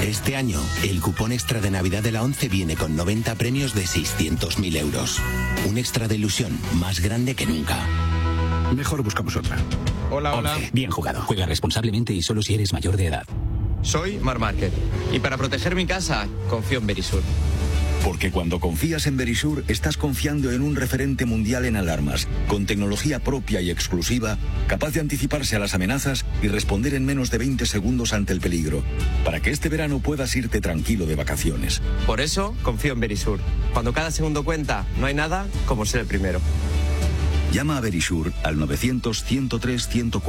Este año, el cupón extra de Navidad de la ONCE viene con 90 premios de 600.000 euros. Un extra de ilusión más grande que nunca. Mejor buscamos otra. Hola. ONCE, bien jugado. Juega responsablemente y solo si eres mayor de edad. Soy Marc Márquez y para proteger mi casa confío en Verisur. Porque cuando confías en Verisur, estás confiando en un referente mundial en alarmas, con tecnología propia y exclusiva, capaz de anticiparse a las amenazas y responder en menos de 20 segundos ante el peligro, para que este verano puedas irte tranquilo de vacaciones. Por eso confío en Verisur. Cuando cada segundo cuenta, no hay nada como ser el primero. Llama a Verisur al 900-103-104.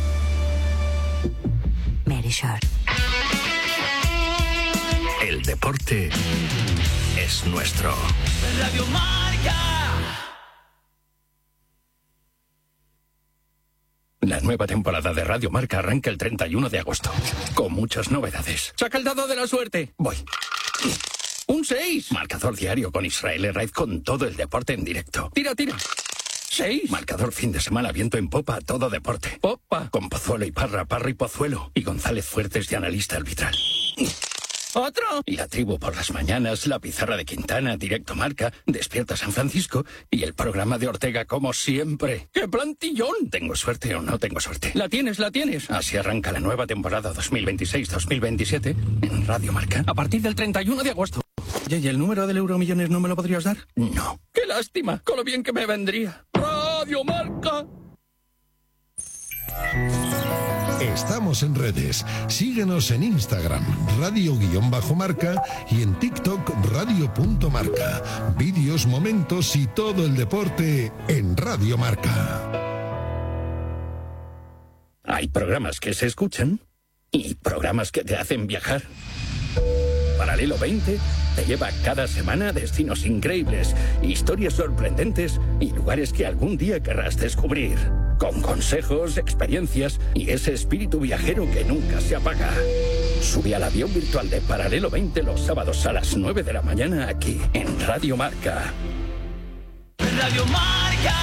Verisur. El deporte es nuestro. Radio Marca. La nueva temporada de Radio Marca arranca el 31 de agosto, con muchas novedades. ¡Saca el dado de la suerte! Voy. ¡Un 6! Marcador diario con Israel Herraiz con todo el deporte en directo. ¡Tira! 6. Marcador fin de semana, viento en popa, todo deporte. Popa. Con Pozuelo y Parra y Pozuelo. Y González Fuertes de analista arbitral. ¿Otro? Y la tribu por las mañanas, la pizarra de Quintana, Directo Marca, Despierta San Francisco y el programa de Ortega como siempre. ¡Qué plantillón! ¿Tengo suerte o no tengo suerte? La tienes. Así arranca la nueva temporada 2026-2027 en Radio Marca a partir del 31 de agosto. ¿Y el número del Euromillones no me lo podrías dar? No. ¡Qué lástima! Con lo bien que me vendría. Radio Marca. Estamos en redes. Síguenos en Instagram, radio_marca y en TikTok, radio.marca. Vídeos, momentos y todo el deporte en Radio Marca. Hay programas que se escuchan y programas que te hacen viajar. Paralelo 20 te lleva cada semana a destinos increíbles, historias sorprendentes y lugares que algún día querrás descubrir. Con consejos, experiencias y ese espíritu viajero que nunca se apaga. Sube al avión virtual de Paralelo 20 los sábados a las 9 de la mañana aquí en Radio Marca. Radio Marca.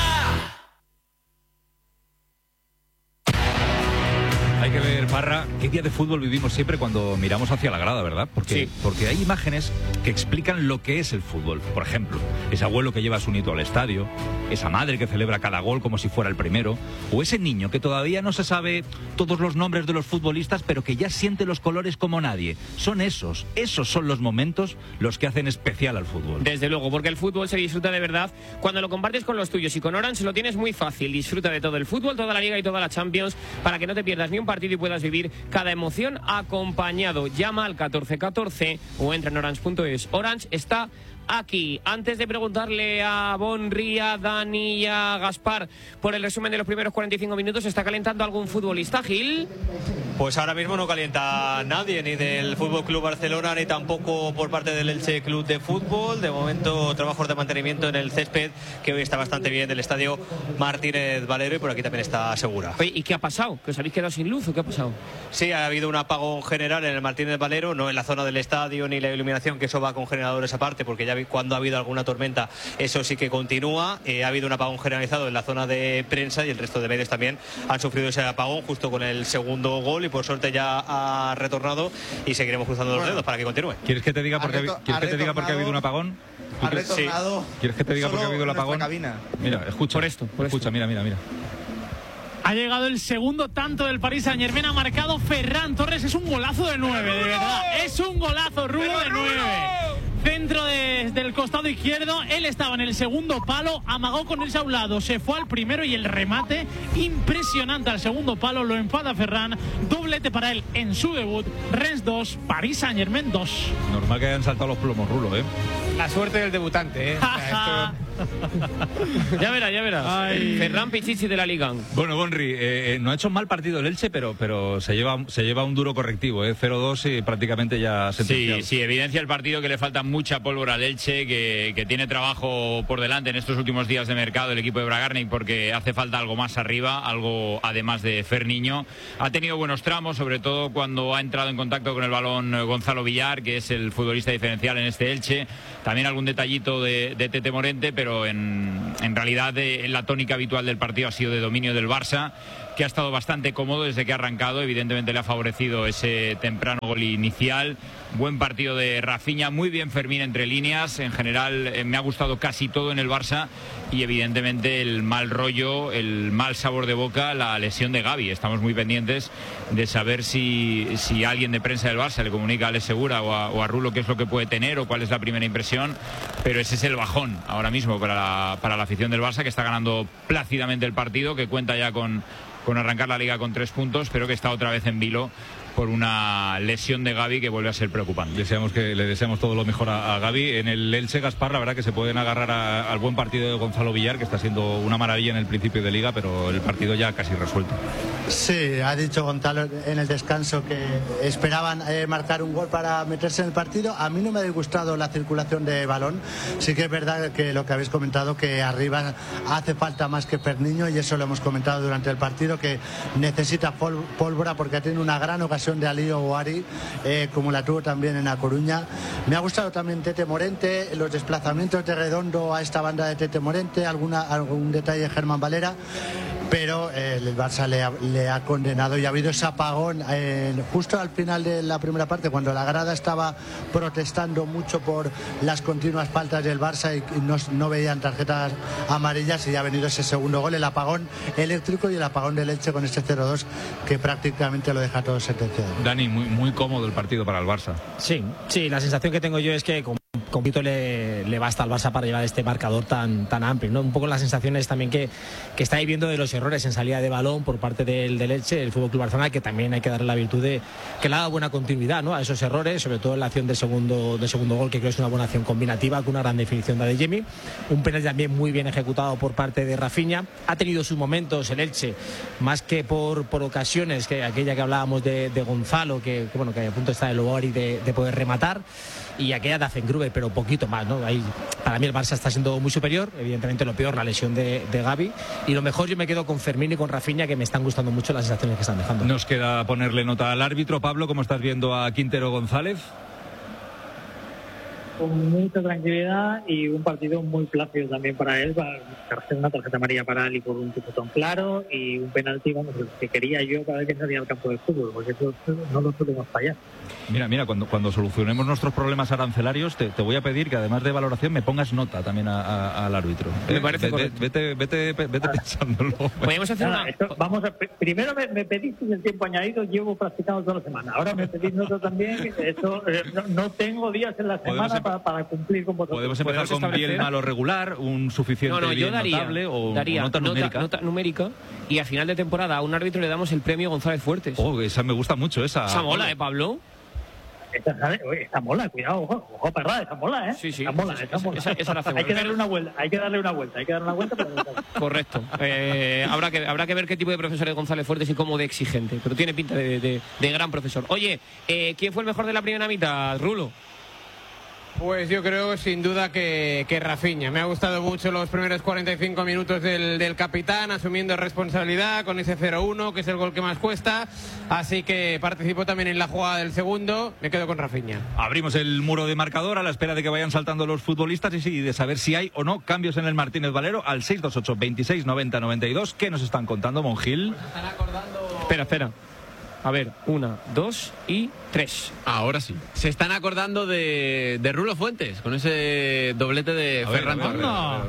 Hay que ver, Parra, qué día de fútbol vivimos siempre cuando miramos hacia la grada, ¿verdad? Porque hay imágenes que explican lo que es el fútbol. Por ejemplo, ese abuelo que lleva a su nieto al estadio, esa madre que celebra cada gol como si fuera el primero, o ese niño que todavía no se sabe todos los nombres de los futbolistas, pero que ya siente los colores como nadie. Son esos son los momentos los que hacen especial al fútbol. Desde luego, porque el fútbol se disfruta de verdad cuando lo compartes con los tuyos, y con Orange lo tienes muy fácil. Disfruta de todo el fútbol, toda la Liga y toda la Champions, para que no te pierdas ni un partido y puedas vivir cada emoción acompañado. Llama al 1414 o entra en orange.es. Orange está aquí. Antes de preguntarle a Bonri, a Dani y a Gaspar por el resumen de los primeros 45 minutos, ¿está calentando algún futbolista, Gil? Pues ahora mismo no calienta nadie, ni del Fútbol Club Barcelona, ni tampoco por parte del Elche Club de Fútbol. De momento, trabajos de mantenimiento en el césped, que hoy está bastante bien, del estadio Martínez Valero, y por aquí también está segura. Oye, ¿y qué ha pasado? ¿Que os habéis quedado sin luz o qué ha pasado? Sí, ha habido un apagón general en el Martínez Valero, no en la zona del estadio ni la iluminación, que eso va con generadores aparte, porque ya cuando ha habido alguna tormenta, eso sí que continúa. Ha habido un apagón generalizado en la zona de prensa, y el resto de medios también han sufrido ese apagón justo con el segundo gol, y por suerte ya ha retornado, y seguiremos cruzando los dedos para que continúe. ¿Quieres que te diga por qué ha habido un apagón? Ha retornado. ¿Quieres que te diga por qué ha habido el apagón? Mira, escucha. Escucha, mira. Ha llegado el segundo tanto del Paris Saint-Germain, ha marcado Ferran Torres, es un golazo de 9, de verdad, es un golazo, Rulo, de 9. Centro desde el costado izquierdo, él estaba en el segundo palo, amagó con irse a un lado, se fue al primero, y el remate impresionante al segundo palo, lo enfada Ferran, doblete para él en su debut. Rennes 2, Paris Saint-Germain 2. Normal que hayan saltado los plomos, Rulo, ¿eh? La suerte del debutante, ¿eh? Ya verás. Ferran Pichichi de la Liga. Bueno, Bonri, no ha hecho un mal partido el Elche, pero se lleva un duro correctivo, 0-2 y prácticamente ya sentenciado. Sí, evidencia el partido que le falta mucha pólvora al Elche, que tiene trabajo por delante en estos últimos días de mercado el equipo de Bragarnik, porque hace falta algo más arriba, algo además de Ferniño. Ha tenido buenos tramos, sobre todo cuando ha entrado en contacto con el balón Gonzalo Villar, que es el futbolista diferencial en este Elche. También algún detallito de Tete Morente, pero en realidad la tónica habitual del partido ha sido de dominio del Barça, que ha estado bastante cómodo desde que ha arrancado. Evidentemente le ha favorecido ese temprano gol inicial. Buen partido de Rafinha, muy bien Fermín entre líneas. En general me ha gustado casi todo en el Barça y evidentemente el mal rollo, el mal sabor de boca, la lesión de Gavi. Estamos muy pendientes de saber si alguien de prensa del Barça le comunica a Alex Segura o a Rulo qué es lo que puede tener o cuál es la primera impresión, pero ese es el bajón ahora mismo para la afición del Barça, que está ganando plácidamente el partido, que cuenta ya con arrancar la Liga con 3 puntos, pero que está otra vez en vilo por una lesión de Gavi que vuelve a ser preocupante. Le deseamos todo lo mejor a Gavi. En el Elche, Gaspar, la verdad que se pueden agarrar al buen partido de Gonzalo Villar, que está siendo una maravilla en el principio de Liga, pero el partido ya casi resuelto. Sí, ha dicho Gonzalo en el descanso que esperaban marcar un gol para meterse en el partido. A mí no me ha disgustado la circulación de balón. Sí que es verdad que lo que habéis comentado, que arriba hace falta más que Ferniño, y eso lo hemos comentado durante el partido, que necesita pólvora, porque tiene una gran ocasión de Alí o Ari, como la tuvo también en A Coruña. Me ha gustado también Tete Morente, los desplazamientos de Redondo a esta banda de Tete Morente, algún detalle de Germán Valera, pero el Barça le ha condenado, y ha habido ese apagón justo al final de la primera parte, cuando la grada estaba protestando mucho por las continuas faltas del Barça y no veían tarjetas amarillas, y ha venido ese segundo gol, el apagón eléctrico y el apagón de Elche con este 0-2 que prácticamente lo deja todo sentenciado. Dani, muy cómodo el partido para el Barça. Sí, la sensación que tengo yo es que con poquito le basta al Barça para llevar este marcador tan amplio, ¿no? Un poco las sensaciones también que está viviendo de los errores en salida de balón por parte del Elche, el Fútbol Club Barcelona, que también hay que darle la virtud de que le ha dado buena continuidad, ¿no?, a esos errores, sobre todo en la acción del segundo gol, que creo que es una buena acción combinativa con una gran definición de Adeyemi, un penal también muy bien ejecutado por parte de Rafinha. Ha tenido sus momentos el Elche, más que por ocasiones, que aquella que hablábamos de Gonzalo, que a punto está el Loari de poder rematar, y aquella de Azengruber, pero poquito más, ¿no? Ahí, para mí el Barça está siendo muy superior. Evidentemente lo peor, la lesión de Gavi, y lo mejor yo me quedo con Fermín y con Rafinha, que me están gustando mucho las sensaciones que están dejando. Nos queda ponerle nota al árbitro. Pablo, ¿cómo estás viendo a Quintero González? Con mucha tranquilidad y un partido muy plácido también para él, para hacer una tarjeta amarilla para él y por un tipo tan claro, y un penalti, que quería yo cada vez que salía al campo de fútbol, porque eso no lo podemos fallar. Mira, cuando solucionemos nuestros problemas arancelarios, te voy a pedir que además de valoración me pongas nota también al árbitro. Me parece correcto. Vete pensándolo. Podemos hacer primero me pediste el tiempo añadido, llevo practicando toda la semana. Ahora me pedís nota también, eso, no tengo días en la semana para cumplir con vosotros. Podemos empezar con bien, malo, regular, un suficiente bien notable o nota numérica. Nota numérica, y a final de temporada a un árbitro le damos el premio González Fuertes. Esa me gusta mucho, esa. Esa mola, Pablo. Esta mola, cuidado, ojo, perra, esa mola, Sí. Esa mola. Esa la hacemos. Hay que darle una vuelta, Correcto. Habrá que ver qué tipo de profesor es González Fuertes y cómo de exigente, pero tiene pinta de gran profesor. Oye, ¿quién fue el mejor de la primera mitad, Rulo? Pues yo creo sin duda que Rafinha. Me ha gustado mucho los primeros 45 minutos del capitán, asumiendo responsabilidad con ese 0-1, que es el gol que más cuesta. Así que participó también en la jugada del segundo. Me quedo con Rafinha. Abrimos el muro de marcador a la espera de que vayan saltando los futbolistas y de saber si hay o no cambios en el Martínez Valero al 628 26 90 92. ¿Qué nos están contando, Monjil? Pues están acordando... Espera. A ver, 1, 2 y 3. Ahora sí. Se están acordando de Rulo Fuentes, con ese doblete de Ferran Torres.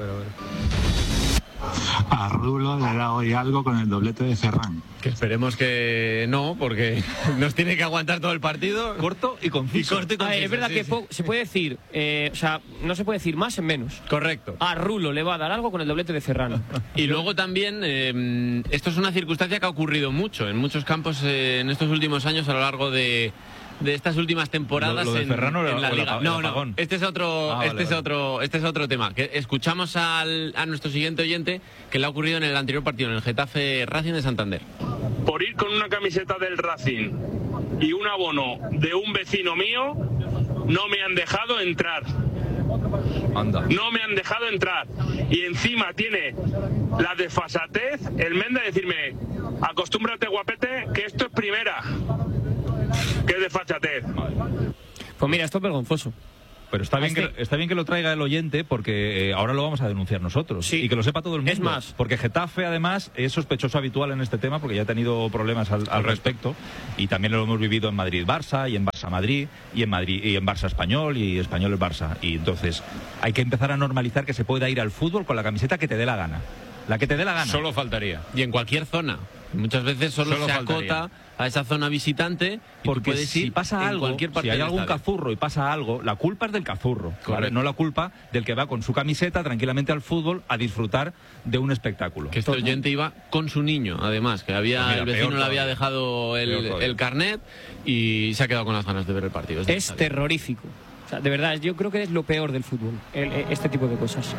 A Rulo le da hoy algo con el doblete de Ferran. Que esperemos que no, porque nos tiene que aguantar todo el partido. Corto y conciso. Es verdad que se puede decir, no se puede decir más en menos. Correcto. A Rulo le va a dar algo con el doblete de Ferran. Y luego también, esto es una circunstancia que ha ocurrido mucho en muchos campos en estos últimos años a lo largo de estas últimas temporadas. ¿Lo de Ferran en la Liga. No, este es otro tema. Que escuchamos a nuestro siguiente oyente, que le ha ocurrido en el anterior partido, en el Getafe Racing de Santander. Por ir con una camiseta del Racing y un abono de un vecino mío, no me han dejado entrar. Anda. No me han dejado entrar. Y encima tiene la desfasatez, el menda de decirme: acostúmbrate, guapete, que esto es primera. Que es desfachatez. Pues mira, esto es vergonzoso. Pero está bien que lo traiga el oyente, porque ahora lo vamos a denunciar nosotros. Y que lo sepa todo el mundo. Es más, porque Getafe, además, es sospechoso habitual en este tema, porque ya ha tenido problemas al respecto. Y también lo hemos vivido en Madrid-Barça, y en Barça-Madrid, y en Barça-Español, y Español-Barça. Y entonces hay que empezar a normalizar que se pueda ir al fútbol con la camiseta que te dé la gana. La que te dé la gana. Solo faltaría. Y en cualquier zona. Muchas veces solo se acota a esa zona visitante, porque si pasa algo, si hay algún cazurro y pasa algo, la culpa es del cazurro, ¿vale? No la culpa del que va con su camiseta tranquilamente al fútbol a disfrutar de un espectáculo. Que este oyente iba con su niño, además, que el vecino le había dejado el carnet y se ha quedado con las ganas de ver el partido. Es terrorífico. De verdad, yo creo que es lo peor del fútbol, este tipo de cosas.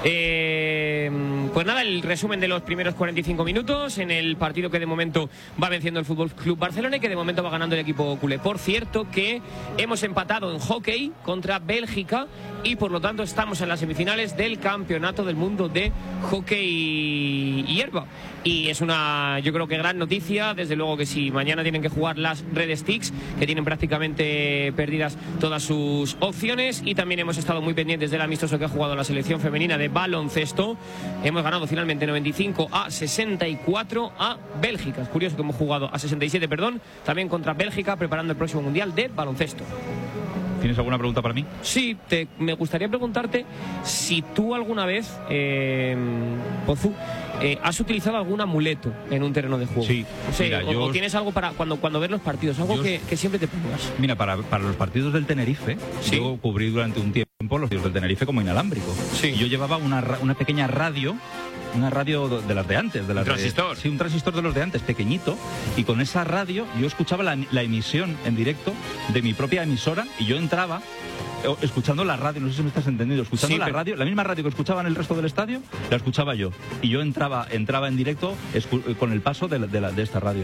Pues nada, el resumen de los primeros 45 minutos en el partido que de momento va venciendo el Fútbol Club Barcelona y que de momento va ganando el equipo culé. Por cierto, que hemos empatado en hockey contra Bélgica y por lo tanto estamos en las semifinales del Campeonato del Mundo de Hockey Hierba. Y es una, yo creo que gran noticia. Desde luego que si mañana tienen que jugar las Red Sticks, que tienen prácticamente perdidas todas sus opciones, y también hemos estado muy pendientes del amistoso que ha jugado la selección femenina de baloncesto. Hemos ganado finalmente 95-64 a Bélgica. Es curioso que hemos jugado a 67, también contra Bélgica, preparando el próximo Mundial de baloncesto. ¿Tienes alguna pregunta para mí? Sí, me gustaría preguntarte si tú alguna vez, Pozu, ¿has utilizado algún amuleto en un terreno de juego? Sí. O tienes algo para cuando ves los partidos, algo que siempre te pongas. Mira, para los partidos del Tenerife, yo cubrí durante un tiempo los partidos del Tenerife como inalámbrico. Sí. Y yo llevaba una pequeña radio, de las de antes. ¿Un transistor? Sí, un transistor de los de antes, pequeñito. Y con esa radio yo escuchaba la emisión en directo de mi propia emisora, y yo entraba escuchando la radio, no sé si me estás entendiendo, escuchando la radio, la misma radio que escuchaban el resto del estadio, la escuchaba yo. Y yo entraba en directo con el paso de esta radio.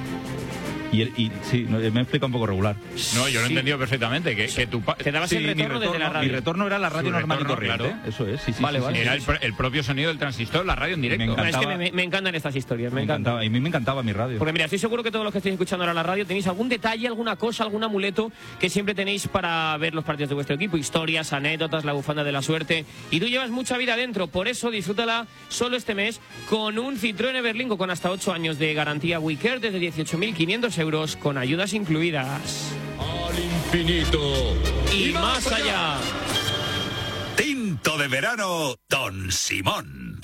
Y sí, me explica un poco regular. No, yo lo he entendido perfectamente. Te dabas el retorno desde la radio. Mi retorno era la radio normal y corriente. Claro. Eso es, sí. Vale. Era el propio sonido del transistor, la radio en directo. Es que me encantan estas historias. Me encantaba. Y a mí me encantaba mi radio. Porque mira, estoy seguro que todos los que estáis escuchando ahora la radio tenéis algún detalle, alguna cosa, algún amuleto que siempre tenéis para ver los partidos de vuestro equipo. Historias, anécdotas, la bufanda de la suerte. Y tú llevas mucha vida dentro. Por eso disfrútala solo este mes con un Citroën Berlingo con hasta 8 años de garantía WeCare desde 18.500 euros con ayudas incluidas. Al infinito y más allá. Tinto de verano, Don Simón.